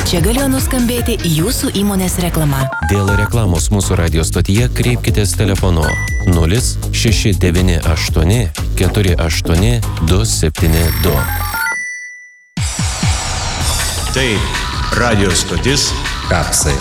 Čia galėjo nuskambėti jūsų įmonės reklama. Dėl reklamos mūsų radio stotyje kreipkitės telefonu 0698 48 272. Tai radio stotis Kapsai.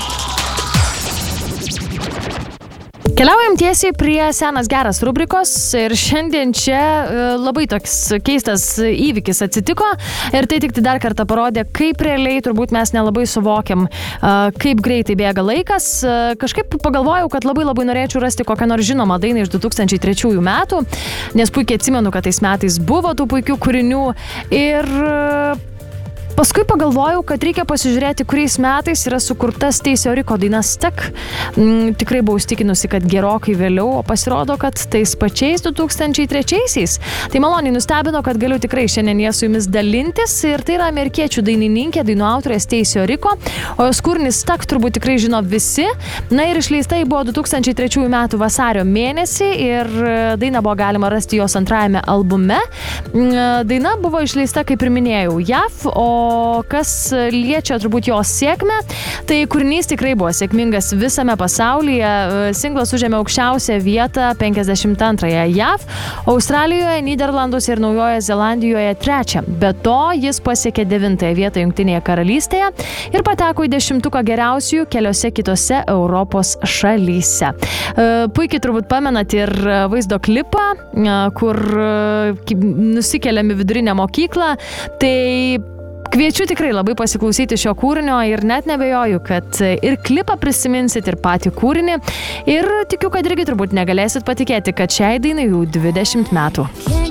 Keliaujam tiesiai prie senas geras rubrikos ir šiandien čia labai toks keistas įvykis atsitiko ir tai tik dar kartą parodė, kaip realiai turbūt mes nelabai suvokiam, kaip greitai bėga laikas. Kažkaip pagalvojau, kad labai norėčiau rasti kokią nors žinomą dainą iš 2003 metų, nes puikiai atsimenu, kad tais metais buvo tų puikių kūrinių ir paskui pagalvojau, kad reikia pasižiūrėti, kuriais metais yra sukurta Stasio Riko daina Stuck. Tikrai buvau įstikinusi, kad gerokai vėliau, o pasirodo, kad tais pačiais 2003-aisiais. Tai maloniai nustebino, kad galiu tikrai šiandien ją su jumis dalintis ir tai yra amerikiečių dainininkė, dainų autorė Stasio Riko, o jos kūrinį Stuck turbūt tikrai žino visi. Na ir išleista ji buvo 2003 metų vasario mėnesį ir dainą buvo galima rasti jos antrajame albume. Daina buvo išleista, kaip ir minėjau, JAV, o kas liečia turbūt jos sėkmę, tai kūrinys tikrai buvo sėkmingas visame pasaulyje. Singlas užėmė aukščiausią vietą 52-ąją JAV, Australijoje, Nyderlanduose ir Naujojoje Zelandijoje 3. Be to, jis pasiekė 9-ąją vietą Jungtinėje karalystėje ir pateko į 10-uką geriausiųjų keliose kitose Europos šalyse. Puikiai turbūt pamenat ir vaizdo klipą, kur nusikeliam į vidurinę mokyklą, tai kviečiu tikrai labai pasiklausyti šio kūrinio ir net nebejoju, kad ir klipą prisiminsit, ir patį kūrinį. Ir tikiu, kad irgi turbūt negalėsit patikėti, kad šiai dainai jau 20 metų.